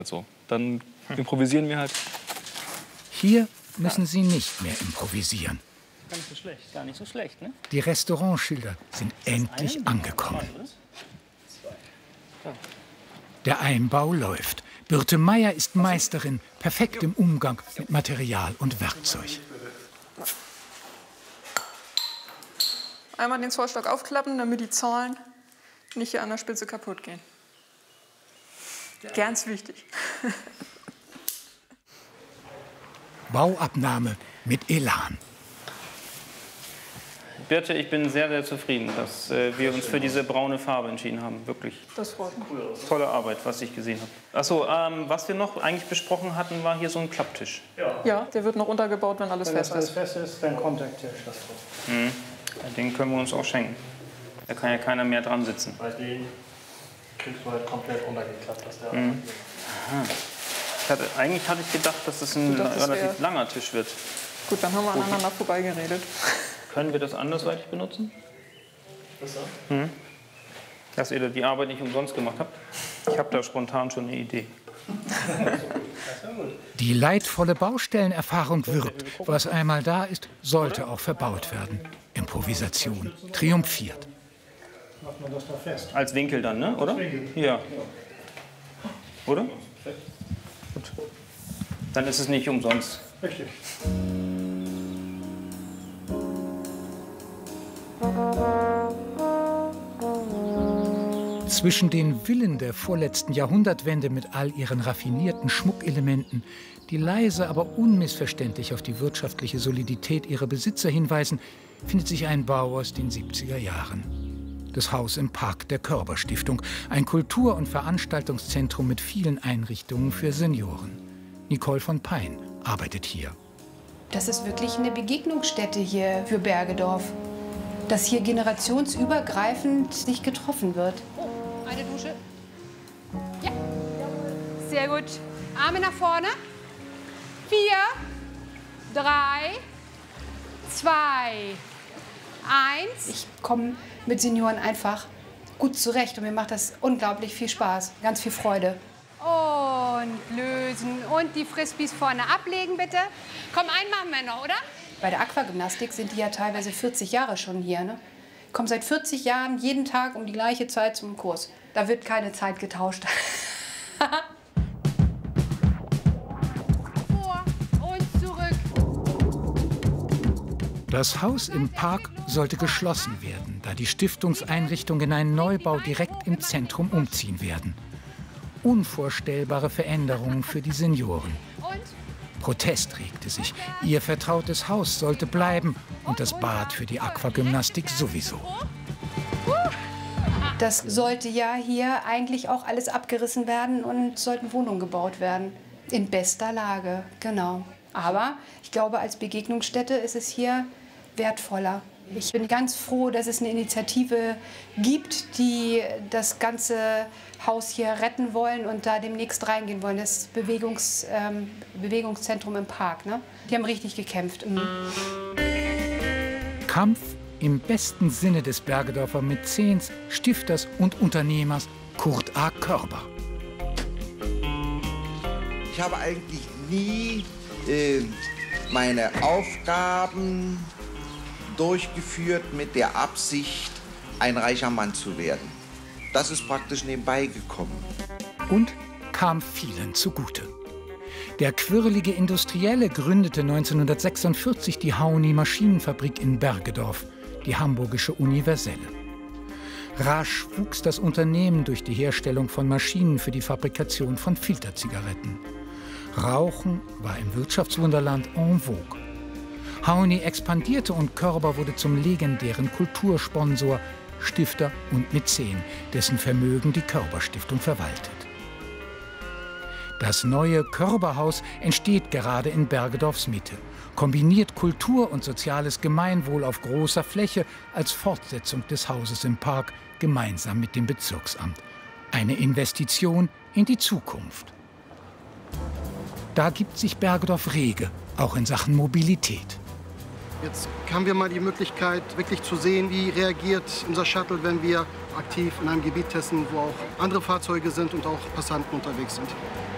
So, dann improvisieren wir halt. Hier müssen sie nicht mehr improvisieren. Gar nicht so schlecht. Gar nicht so schlecht, ne? Die Restaurantschilder sind endlich angekommen. Der Einbau läuft. Birte Meier ist Meisterin, perfekt im Umgang mit Material und Werkzeug. Einmal den Zollstock aufklappen, damit die Zahlen nicht hier an der Spitze kaputt gehen. Ganz wichtig. Bauabnahme mit Elan. Birte, ich bin sehr, sehr zufrieden, dass wir uns für diese braune Farbe entschieden haben. Wirklich. Das freut mich. Tolle Arbeit, was ich gesehen habe. Achso, was wir noch eigentlich besprochen hatten, war hier so ein Klapptisch. Ja, der wird noch untergebaut, wenn alles fest ist. Wenn alles fest ist, dann kommt der Tisch. Das Mhm. Den können wir uns auch schenken. Da kann ja keiner mehr dran sitzen. Bei den kriegst du halt komplett runtergeklappt. Dass der Eigentlich hatte ich gedacht, dass es ein relativ langer Tisch wird. Gut, dann haben wir aneinander vorbeigeredet. Können wir das andersweitig benutzen? Was so? Dass ihr die Arbeit nicht umsonst gemacht habt? Ich habe da spontan schon eine Idee. Die leidvolle Baustellenerfahrung wirbt. Was einmal da ist, sollte auch verbaut werden. Improvisation triumphiert. Macht man das da fest? Als Winkel dann, ne? Oder? Ja. Oder? Gut. Dann ist es nicht umsonst. Richtig. Zwischen den Villen der vorletzten Jahrhundertwende mit all ihren raffinierten Schmuckelementen, die leise, aber unmissverständlich auf die wirtschaftliche Solidität ihrer Besitzer hinweisen, findet sich ein Bau aus den 70er Jahren. Das Haus im Park der Körber-Stiftung, ein Kultur- und Veranstaltungszentrum mit vielen Einrichtungen für Senioren. Nicole von Pein arbeitet hier. Das ist wirklich eine Begegnungsstätte hier für Bergedorf, dass hier generationsübergreifend sich getroffen wird. Eine Dusche. Ja. Sehr gut. Arme nach vorne. 4, 3, 2, 1. Ich komme mit Senioren einfach gut zurecht und mir macht das unglaublich viel Spaß, ganz viel Freude. Und lösen. Und die Frisbees vorne ablegen, bitte. Komm, einen machen wir noch, oder? Bei der Aquagymnastik sind die ja teilweise 40 Jahre schon hier. Ne? Ich komme seit 40 Jahren jeden Tag um die gleiche Zeit zum Kurs. Da wird keine Zeit getauscht. Vor und zurück. Das Haus im Park sollte geschlossen werden, da die Stiftungseinrichtungen in einen Neubau direkt im Zentrum umziehen werden. Unvorstellbare Veränderungen für die Senioren. Protest regte sich. Ihr vertrautes Haus sollte bleiben und das Bad für die Aquagymnastik sowieso. Das sollte ja hier eigentlich auch alles abgerissen werden und sollten Wohnungen gebaut werden. In bester Lage, genau. Aber ich glaube, als Begegnungsstätte ist es hier wertvoller. Ich bin ganz froh, dass es eine Initiative gibt, die das ganze Haus hier retten wollen und da demnächst reingehen wollen. Das Bewegungszentrum im Park. Ne? Die haben richtig gekämpft. Kampf im besten Sinne des Bergedorfer Mäzens, Stifters und Unternehmers Kurt A. Körber. Ich habe eigentlich nie meine Aufgaben durchgeführt mit der Absicht, ein reicher Mann zu werden. Das ist praktisch nebenbei gekommen. Und kam vielen zugute. Der quirlige Industrielle gründete 1946 die Hauni Maschinenfabrik in Bergedorf, die hamburgische Universelle. Rasch wuchs das Unternehmen durch die Herstellung von Maschinen für die Fabrikation von Filterzigaretten. Rauchen war im Wirtschaftswunderland en vogue. Hauni expandierte und Körber wurde zum legendären Kultursponsor, Stifter und Mäzen, dessen Vermögen die Körber-Stiftung verwaltet. Das neue Körberhaus entsteht gerade in Bergedorfs Mitte, kombiniert Kultur und soziales Gemeinwohl auf großer Fläche als Fortsetzung des Hauses im Park gemeinsam mit dem Bezirksamt. Eine Investition in die Zukunft. Da gibt sich Bergedorf rege, auch in Sachen Mobilität. Jetzt haben wir mal die Möglichkeit, wirklich zu sehen, wie reagiert unser Shuttle, wenn wir aktiv in einem Gebiet testen, wo auch andere Fahrzeuge sind und auch Passanten unterwegs sind.